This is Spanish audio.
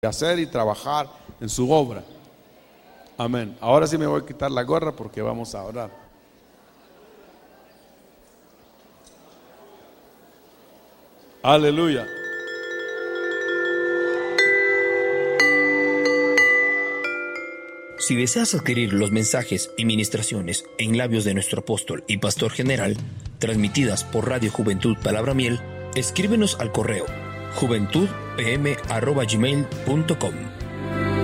hacer y trabajar en su obra. Amén. Ahora sí me voy a quitar la gorra porque vamos a orar. Aleluya. Si deseas adquirir los mensajes y ministraciones en labios de nuestro apóstol y pastor general, transmitidas por Radio Juventud Palabra Miel, escríbenos al correo juventudpm@gmail.com.